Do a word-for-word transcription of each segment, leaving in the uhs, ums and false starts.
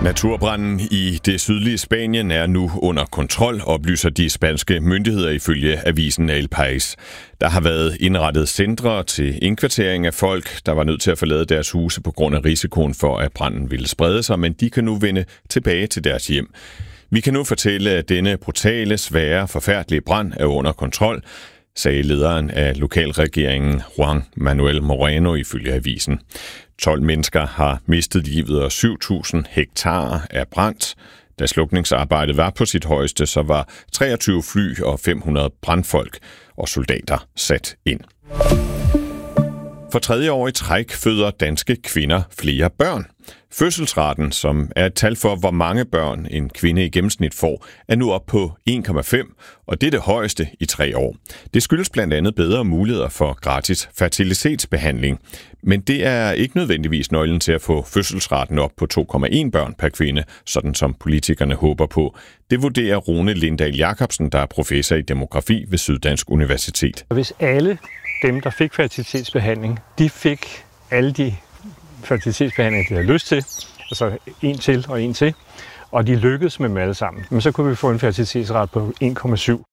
Naturbranden i det sydlige Spanien er nu under kontrol, oplyser de spanske myndigheder ifølge avisen El País. Der har været indrettet centre til indkvartering af folk, der var nødt til at forlade deres huse på grund af risikoen for, at branden ville sprede sig, men de kan nu vende tilbage til deres hjem. Vi kan nu fortælle, at denne brutale, svære, forfærdelige brand er under kontrol, sagde lederen af lokalregeringen Juan Manuel Moreno ifølge avisen. tolv mennesker har mistet livet, og syv tusind hektar er brændt. Da slukningsarbejdet var på sit højeste, så var treogtyve fly og fem hundrede brandfolk og soldater sat ind. For tredje år i træk føder danske kvinder flere børn. Fødselsraten, som er et tal for, hvor mange børn en kvinde i gennemsnit får, er nu op på en komma fem, og det er det højeste i tre år. Det skyldes blandt andet bedre muligheder for gratis fertilitetsbehandling. Men det er ikke nødvendigvis nøglen til at få fødselsraten op på to komma en børn per kvinde, sådan som politikerne håber på. Det vurderer Rune Lindahl Jacobsen, der er professor i demografi ved Syddansk Universitet. Hvis alle dem, der fik fertilitetsbehandling, de fik alle de fertilitetsbehandlinger, de havde lyst til, altså en til og en til, og de lykkedes med dem alle sammen, men så kunne vi få en fertilitetsrate på en komma syv.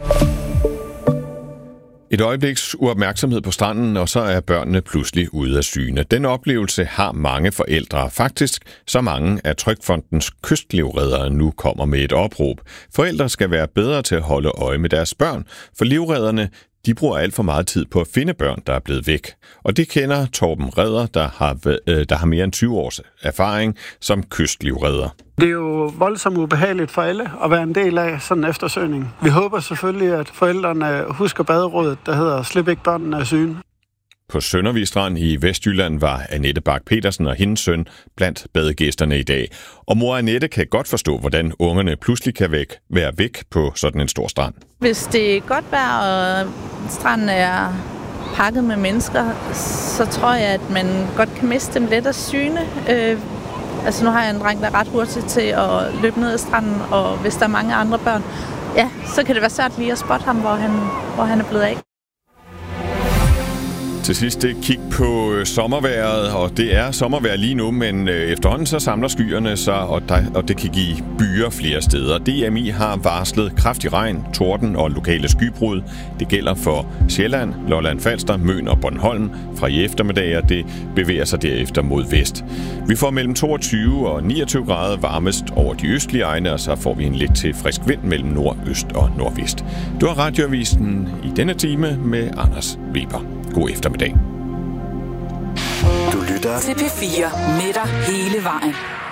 Et øjebliks uopmærksomhed på stranden, og så er børnene pludselig ude af syne. Den oplevelse har mange forældre. Faktisk så mange, at Trygfondens kystlivreddere nu kommer med et opråb. Forældre skal være bedre til at holde øje med deres børn, for livredderne de bruger alt for meget tid på at finde børn, der er blevet væk. Og det kender Torben Redder, der har, øh, der har mere end tyve års erfaring som kystlivredder. Det er jo voldsomt ubehageligt for alle at være en del af sådan en eftersøgning. Vi håber selvfølgelig, at forældrene husker baderådet, der hedder Slip ikke børnene af syne. På Søndervig Strand i Vestjylland var Annette Bak Petersen og hendes søn blandt badegæsterne i dag. Og mor Annette kan godt forstå, hvordan ungerne pludselig kan væk, være væk på sådan en stor strand. Hvis det er godt vejr, og stranden er pakket med mennesker, så tror jeg, at man godt kan miste dem let af syne. Øh, altså nu har jeg en dreng, der er ret hurtig til at løbe ned ad stranden, og hvis der er mange andre børn, ja, så kan det være svært lige at spotte ham, hvor han, hvor han er blevet af. Til sidst et kig på sommervejret, og det er sommervejr lige nu, men efterhånden så samler skyerne sig, og, der, og det kan give byer flere steder. D M I har varslet kraftig regn, torden og lokale skybrud. Det gælder for Sjælland, Lolland Falster, Møn og Bornholm fra i eftermiddag, og det bevæger sig derefter mod vest. Vi får mellem toogtyve og niogtyve grader varmest over de østlige egne, og så får vi en lidt til frisk vind mellem nordøst og nordvest. Du har Radioavisen i denne time med Anders Weber. God eftermiddag. Du lytter til P fire med dig hele vejen.